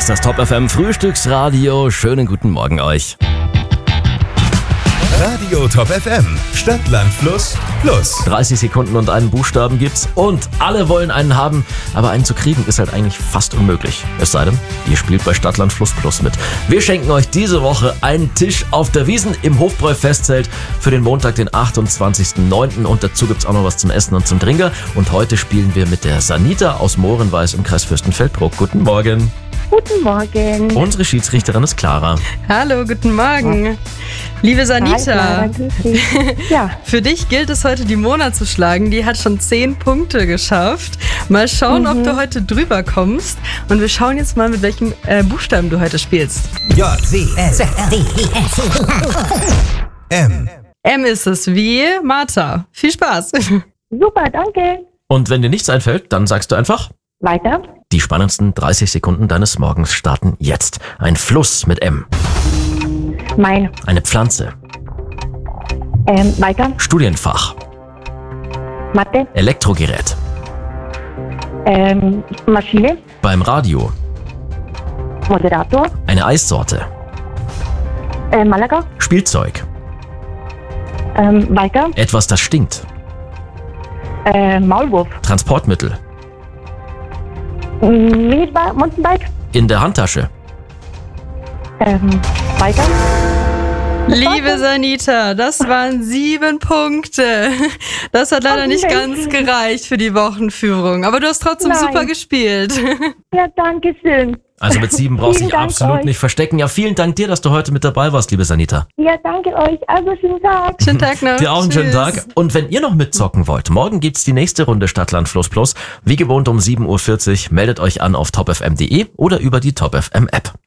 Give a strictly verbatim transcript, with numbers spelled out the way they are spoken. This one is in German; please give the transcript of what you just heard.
ist das Top F M Frühstücksradio. Schönen guten Morgen euch. Radio Top F M, Stadt, Land, Fluss, Plus. dreißig Sekunden und einen Buchstaben gibt's und alle wollen einen haben, aber einen zu kriegen ist halt eigentlich fast unmöglich. Es sei denn, ihr spielt bei Stadt, Land, Fluss, Plus mit. Wir schenken euch diese Woche einen Tisch auf der Wiesn im Hofbräu-Festzelt für den Montag, den achtundzwanzigsten neunten und dazu gibt's auch noch was zum Essen und zum Trinken. Und heute spielen wir mit der Sanita aus Mohrenweiß im Kreis Fürstenfeldbruck. Guten Morgen. Guten Morgen. Unsere Schiedsrichterin ist Clara. Hallo, guten Morgen. Liebe Sanita, Hi, Clara, grüß dich. Ja. Für dich gilt es heute, die Mona zu schlagen. Die hat schon zehn Punkte geschafft. Mal schauen, mhm. ob du heute drüber kommst. Und wir schauen jetzt mal, mit welchem äh, Buchstaben du heute spielst. J, C, S, D, E, F, M. M ist es, wie Martha. Viel Spaß. Super, danke. Und wenn dir nichts einfällt, dann sagst du einfach... Weiter. Die spannendsten dreißig Sekunden deines Morgens starten jetzt. Ein Fluss mit M. Mein. Eine Pflanze. Ähm, weiter. Studienfach. Mathe. Elektrogerät. Ähm, Maschine. Beim Radio. Moderator. Eine Eissorte. Äh, Malaga. Spielzeug. Ähm, weiter. Etwas, das stinkt. Äh, Maulwurf. Transportmittel. Minibike, Mountainbike. In der Handtasche. Ähm, weiter. Liebe Sanita, das waren sieben Punkte. Das hat leider nicht ganz gereicht für die Wochenführung. Aber du hast trotzdem Nein. super gespielt. Ja, danke schön. Also mit sieben brauchst du Vielen dich Dank absolut euch. nicht verstecken. Ja, vielen Dank dir, dass du heute mit dabei warst, liebe Sanita. Ja, danke euch. Also, schönen Tag. Schönen Tag noch. Dir auch einen schönen Tschüss. Tag. Und wenn ihr noch mitzocken wollt, morgen gibt's die nächste Runde Stadt, Land, Fluss, Plus. Wie gewohnt um sieben Uhr vierzig. Meldet euch an auf top f m punkt d e oder über die Top F M App.